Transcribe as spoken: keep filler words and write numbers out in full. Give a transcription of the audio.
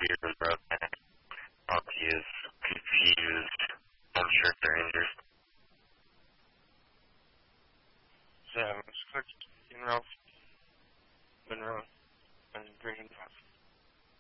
computer was broken. Rocky is confused. I'm sure if they're injured. So, let's click in Ralph